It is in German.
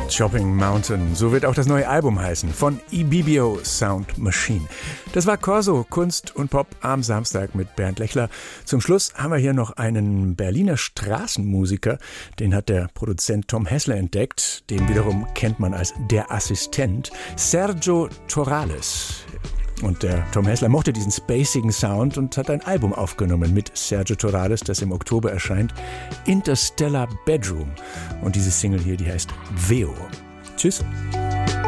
Chopping Mountain, so wird auch das neue Album heißen, von Ibibio Sound Machine. Das war Corso, Kunst und Pop am Samstag mit Bernd Lechler. Zum Schluss haben wir hier noch einen Berliner Straßenmusiker, den hat der Produzent Tom Hessler entdeckt, den wiederum kennt man als der Assistent, Sergio Torales. Und der Tom Hessler mochte diesen spacigen Sound und hat ein Album aufgenommen mit Sergio Torales, das im Oktober erscheint, Interstellar Bedroom. Und diese Single hier, die heißt Veo. Tschüss.